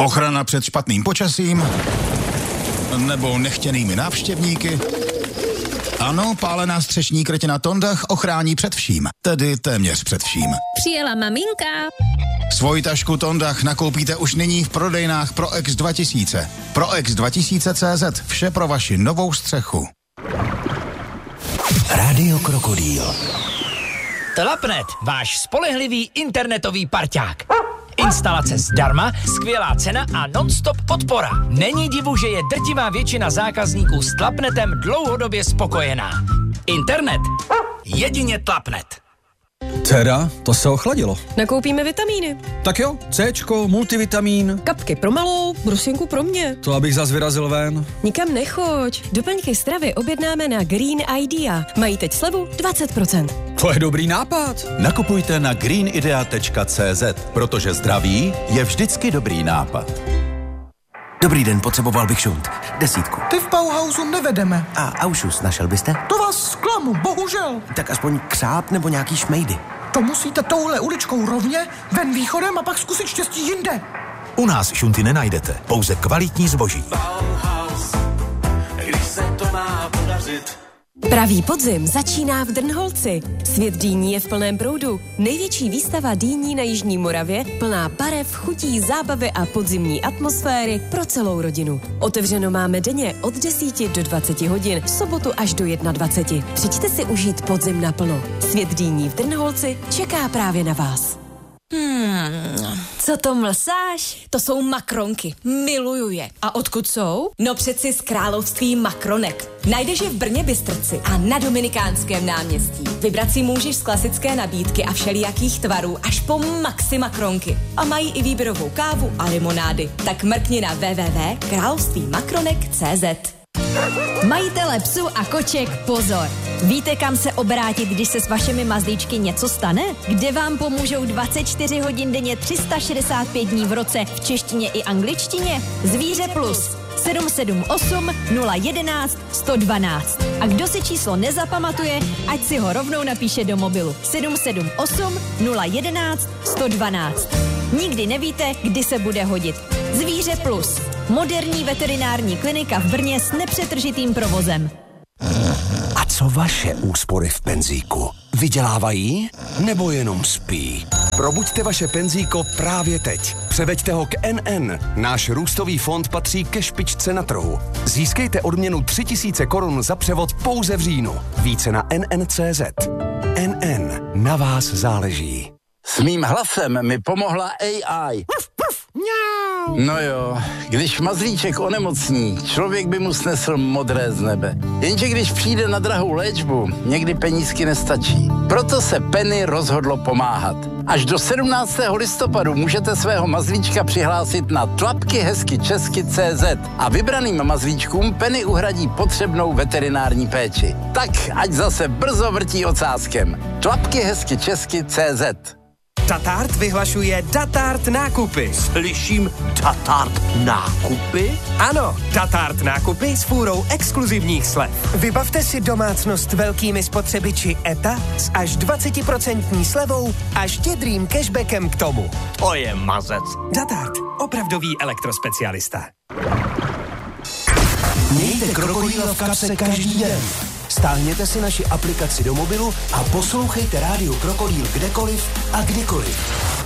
Ochrana před špatným počasím nebo nechtěnými návštěvníky. Ano, pálená střešní krytina Tondach ochrání před vším, tedy téměř před vším. Přijela maminka. Svoji tašku Tondach nakoupíte už nyní v prodejnách ProX 2000. ProX 2000.cz, vše pro vaši novou střechu. Rádio Krokodýl. Tlapnet, váš spolehlivý internetový parťák. Instalace zdarma, skvělá cena a non-stop podpora. Není divu, že je drtivá většina zákazníků s Tlapnetem dlouhodobě spokojená. Internet. Jedině Tlapnet. Teda, to se ochladilo. Nakoupíme vitamíny. Tak jo, Cčko, multivitamin. Kapky pro malou, brusinku pro mě. To abych zas vyrazil ven. Nikam nechoď. Doplňky stravy objednáme na Green Idea. Mají teď slevu 20%. To je dobrý nápad. Nakupujte na greenidea.cz, protože zdraví je vždycky dobrý nápad. Dobrý den, potřeboval bych šunt. 10. Ty v Bauhausu nevedeme. A Aušus našel byste? To vás zklamu, bohužel. Tak aspoň křáp nebo nějaký šmejdy. To musíte touhle uličkou rovně, ven východem a pak zkusit štěstí jinde. U nás šunty nenajdete, pouze kvalitní zboží. Bauhaus, když se to má podařit. Pravý podzim začíná v Drnholci. Svět dýní je v plném proudu. Největší výstava dýní na Jižní Moravě, plná barev, chutí, zábavy a podzimní atmosféry pro celou rodinu. Otevřeno máme denně od 10 do 20 hodin, v sobotu až do 21. Přijďte si užít podzim naplno. Svět dýní v Drnholci čeká právě na vás. Co to mlsáš? To jsou makronky. Miluju je. A odkud jsou? No přeci z království makronek. Najdeš je v Brně Bystrci a na Dominikánském náměstí. Vybrat si můžeš z klasické nabídky a všelijakých tvarů až po maxi makronky. A mají i výběrovou kávu a limonády. Tak mrkni na www.královstvímakronek.cz. Majitele psů a koček, pozor! Víte, kam se obrátit, když se s vašimi mazlíčky něco stane? Kde vám pomůžou 24 hodin denně 365 dní v roce v češtině i angličtině? Zvíře Plus 778 011 112. A kdo si číslo nezapamatuje, ať si ho rovnou napíše do mobilu 778 011 112. Nikdy nevíte, kdy se bude hodit. Zvíře Plus. Moderní veterinární klinika v Brně s nepřetržitým provozem. A co vaše úspory v penzíku? Vydělávají nebo jenom spí? Probuďte vaše penzíko právě teď. Převeďte ho k NN. Náš růstový fond patří ke špičce na trhu. Získejte odměnu 3000 korun za převod pouze v říjnu. Více na NN.cz. NN. Na vás záleží. S mým hlasem mi pomohla AI. No jo, když mazlíček onemocní, člověk by mu snesl modré z nebe. Jenže když přijde na drahou léčbu, někdy penízky nestačí. Proto se Penny rozhodlo pomáhat. Až do 17. listopadu můžete svého mazlíčka přihlásit na tlapkyhezkyčesky.cz a vybraným mazlíčkům Penny uhradí potřebnou veterinární péči. Tak, ať zase brzo vrtí ocáskem. tlapkyhezkyčesky.cz. Tatart vyhlašuje Tatart nákupy. Slyším Tatart nákupy? Ano, Tatart nákupy s fůrou exkluzivních slev. Vybavte si domácnost velkými spotřebiči ETA s až 20% slevou a štědrým cashbackem k tomu. To je mazec. Tatart, opravdový elektrospecialista. Mějte Krokodýla v kapse každý den. Stáhněte si naši aplikaci do mobilu a poslouchejte Rádio Krokodýl kdekoliv a kdykoliv.